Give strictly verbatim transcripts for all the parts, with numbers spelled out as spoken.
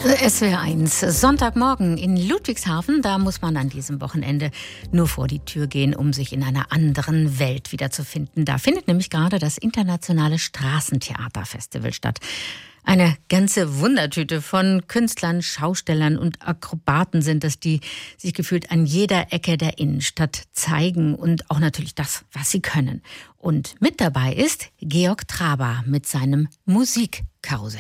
S W R eins, Sonntagmorgen in Ludwigshafen. Da muss man an diesem Wochenende nur vor die Tür gehen, um sich in einer anderen Welt wiederzufinden. Da findet nämlich gerade das internationale Straßentheaterfestival statt. Eine ganze Wundertüte von Künstlern, Schaustellern und Akrobaten sind es, die sich gefühlt an jeder Ecke der Innenstadt zeigen und auch natürlich das, was sie können. Und mit dabei ist Georg Traber mit seinem Musikkarussell.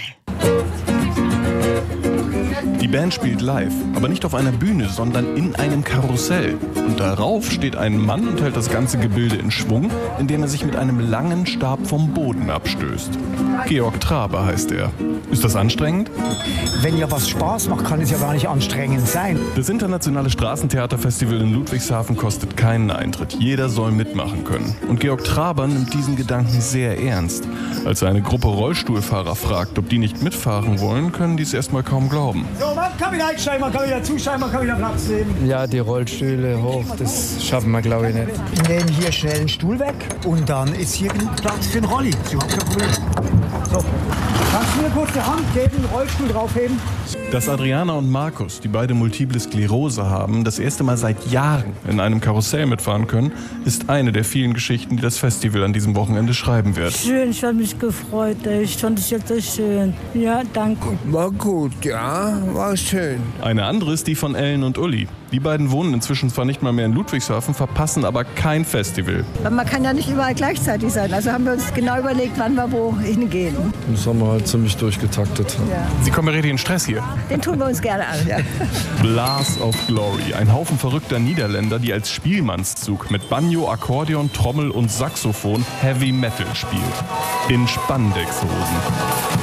Die Band spielt live, aber nicht auf einer Bühne, sondern in einem Karussell. Und darauf steht ein Mann und hält das ganze Gebilde in Schwung, indem er sich mit einem langen Stab vom Boden abstößt. Georg Traber heißt er. Ist das anstrengend? Wenn ja was Spaß macht, kann es ja gar nicht anstrengend sein. Das internationale Straßentheaterfestival in Ludwigshafen kostet keinen Eintritt. Jeder soll mitmachen können. Und Georg Traber nimmt diesen Gedanken sehr ernst. Als er eine Gruppe Rollstuhlfahrer fragt, ob die nicht mitfahren wollen, können die es erstmal kaum glauben. So, man kann wieder einsteigen, man kann wieder zusteigen, man kann wieder Platz nehmen. Ja, die Rollstühle hoch, das schaffen wir, glaube ich, nicht. Wir nehmen hier schnell einen Stuhl weg und dann ist hier genug Platz für einen Rolli. Das ist überhaupt kein Problem. So, kannst du mir kurz die Hand geben, den Rollstuhl draufheben? Dass Adriana und Markus, die beide Multiple Sklerose haben, das erste Mal seit Jahren in einem Karussell mitfahren können, ist eine der vielen Geschichten, die das Festival an diesem Wochenende schreiben wird. Schön, ich habe mich gefreut. Ich fand es jetzt so schön. Ja, danke. War gut, ja, war schön. Eine andere ist die von Ellen und Uli. Die beiden wohnen inzwischen zwar nicht mal mehr in Ludwigshafen, verpassen aber kein Festival. Man kann ja nicht überall gleichzeitig sein. Also haben wir uns genau überlegt, wann wir wo hingehen. Das haben wir halt ziemlich durchgetaktet. Ja. Sie kommen ja richtig in Stress hier. Den tun wir uns gerne an. Ja. Blast of Glory, ein Haufen verrückter Niederländer, die als Spielmannszug mit Banjo, Akkordeon, Trommel und Saxophon Heavy Metal spielt. In Spandexhosen.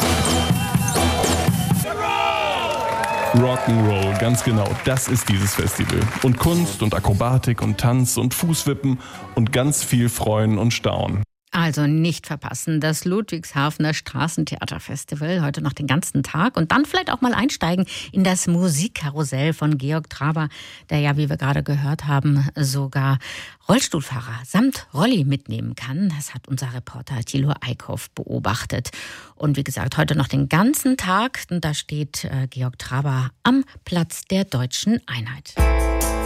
Rock'n'Roll, ganz genau, das ist dieses Festival. Und Kunst und Akrobatik und Tanz und Fußwippen und ganz viel Freuen und Staunen. Also nicht verpassen, das Ludwigshafener Straßentheaterfestival heute noch den ganzen Tag und dann vielleicht auch mal einsteigen in das Musikkarussell von Georg Traber, der ja, wie wir gerade gehört haben, sogar Rollstuhlfahrer samt Rolli mitnehmen kann. Das hat unser Reporter Thilo Eickhoff beobachtet. Und wie gesagt, heute noch den ganzen Tag, und da steht äh, Georg Traber am Platz der Deutschen Einheit.